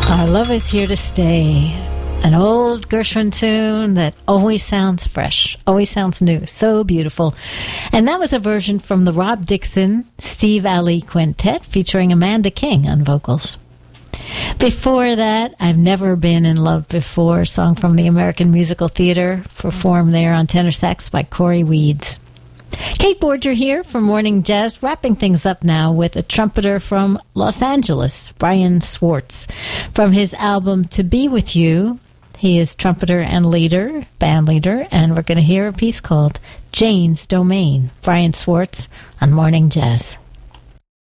Our Love Is Here to Stay. An old Gershwin tune that always sounds fresh, always sounds new, so beautiful. And that was a version from the Rob Dixon, Steve Ali Quintet featuring Amanda King on vocals. Before that, I've Never Been in Love Before, a song from the American Musical Theater, performed there on tenor sax by Corey Weeds. Kate Borger here for Morning Jazz, wrapping things up now with a trumpeter from Los Angeles, Brian Swartz. From his album To Be With You, he is trumpeter and leader, band leader, and we're going to hear a piece called Jane's Domain. Brian Swartz on Morning Jazz.